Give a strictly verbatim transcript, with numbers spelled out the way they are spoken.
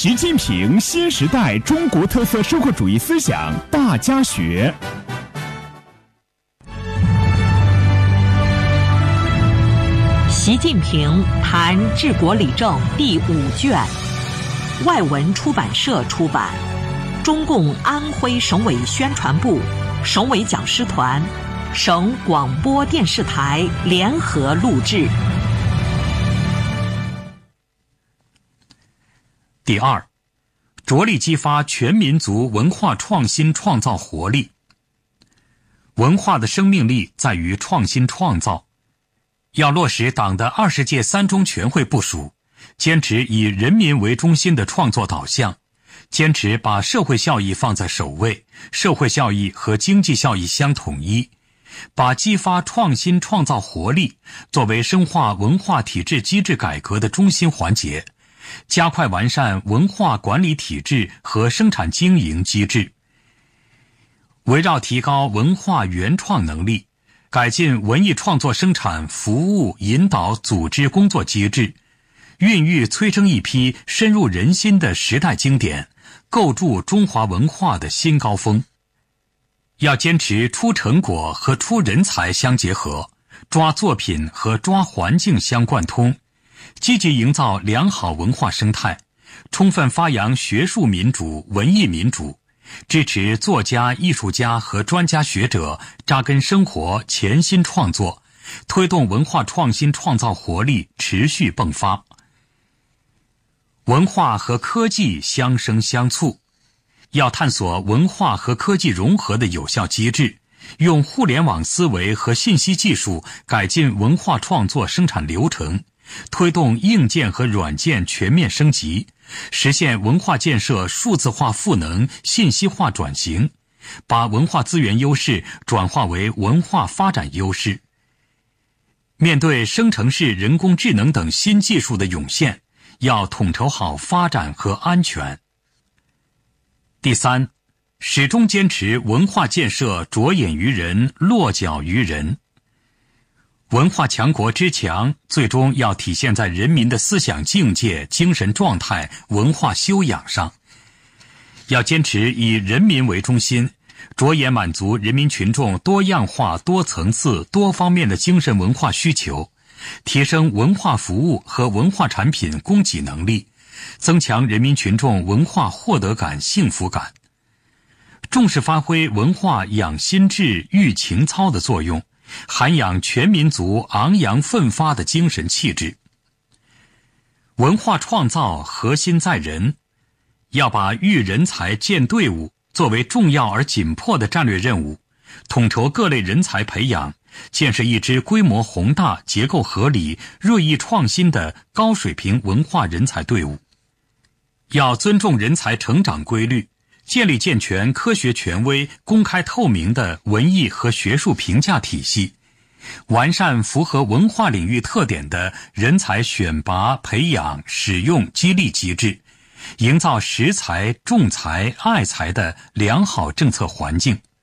习近平新时代中国特色社会主义思想大家学。 习近平谈治国理政第五卷，外文出版社出版，中共安徽省委宣传部、省委讲师团、省广播电视台联合录制。 第二，着力激发全民族文化创新创造活力。文化的生命力在于创新创造，要落实党的二十届三中全会部署，坚持以人民为中心的创作导向，坚持把社会效益放在首位，社会效益和经济效益相统一，把激发创新创造活力作为深化文化体制机制改革的中心环节，加快完善文化管理体制和生产经营机制，围绕提高文化原创能力，改进文艺创作生产服务引导组织工作机制，孕育催生一批深入人心的时代经典，构筑中华文化的新高峰。要坚持出成果和出人才相结合，抓作品和抓环境相贯通，积极营造良好文化生态，充分发扬学术民主、文艺民主，支持作家、艺术家和专家学者扎根生活、潜心创作，推动文化创新创造活力持续迸发。文化和科技相生相促，要探索文化和科技融合的有效机制，用互联网思维和信息技术改进文化创作生产流程，推动硬件和软件全面升级，实现文化建设数字化赋能、信息化转型，把文化资源优势转化为文化发展优势。面对生成式人工智能等新技术的涌现，要统筹好发展和安全。第三，始终坚持文化建设着眼于人、落脚于人。文化强国之强，最终要体现在人民的思想境界、精神状态、文化修养上。要坚持以人民为中心，着眼满足人民群众多样化、多层次、多方面的精神文化需求，提升文化服务和文化产品供给能力，增强人民群众文化获得感、幸福感。重视发挥文化养心智、育情操的作用，涵养全民族昂扬奋发的精神气质。文化创造核心在人，要把育人才、建队伍作为重要而紧迫的战略任务，统筹各类人才培养，建设一支规模宏大、结构合理、锐意创新的高水平文化人才队伍。要尊重人才成长规律，建立健全、科学权威、公开透明的文艺和学术评价体系，完善符合文化领域特点的人才选拔、培养、使用、激励机制，营造识才、重才、爱才的良好政策环境。